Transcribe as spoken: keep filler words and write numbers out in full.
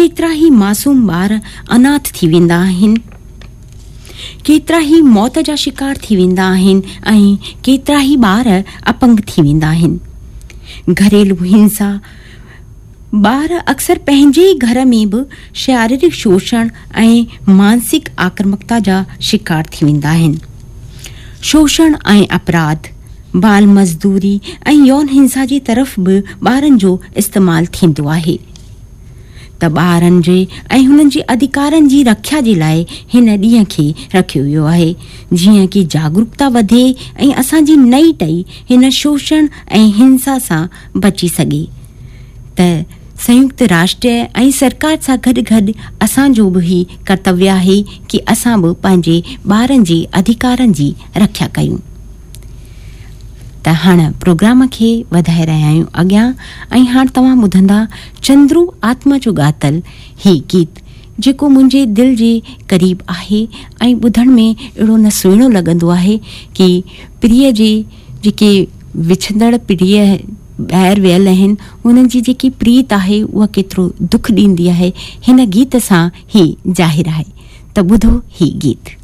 केतिरा ई मासूम ॿार अनाथ थी वेंदा आहिनि, केतिरा ई मौत जा शिकार थी वेंदा आहिनि ऐं केतिरा ई ॿार अपंग थी वेंदा आहिनि। घरेलू हिंसा ॿार अक्सर पंहिंजे ई घर में बि शारीरिक शोषण ऐं मानसिक आक्रामकता जा शिकार थी वेंदा आहिनि। शोषण ऐं अपराध, बाल मज़दूरी ऐं यौन हिंसा जी तरफ़ बि ॿारनि जो इस्तेमालु थींदो आहे। त ॿारनि जे ऐं हुननि जे अधिकारनि जी रक्षा जे लाइ हिन ॾींहं खे रखियो वियो आहे, जीअं कि जागरूकता वधे ऐं असांजी नई टही हिन शोषण ऐं हिंसा सां बची सघे। त संयुक्त राष्ट्र ऐं सरकार सां गॾु गॾु असांजो बि ही कर्तव्य आहे कि असां बि पंहिंजे ॿारनि जे अधिकारनि जी रक्षा कयूं। त हाणे प्रोग्राम खे वधाए रहिया आहियूं अॻियां ऐं हाणे तव्हां ॿुधंदा चंद्रू आत्मा जो ॻातल ही गीत, जेको मुंहिंजे दिलि जे क़रीब आहे ऐं ॿुधण में अहिड़ो न सुहिणो लॻंदो आहे कि प्रिय जे जेके विछंदड़ प्रिय ॿाहिरि वियल आहिनि, उन्हनि जी जेकी प्रीत आहे उहा केतिरो दुख ॾींदी आहे, हिन गीत सां ही ज़ाहिर आहे। त ॿुधो ही गीत।